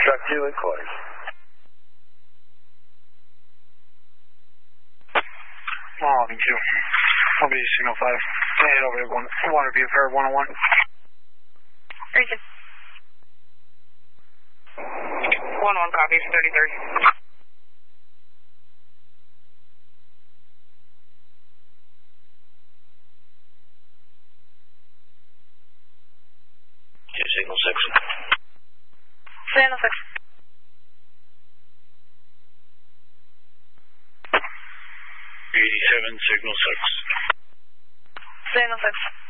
Truck 2 in quarters. Oh, me too. I'll be signal 5. Head over to water view for 101. Region. 1-1 copies, 33. Signal 6. Signal 6. 87, signal 6. Signal 6.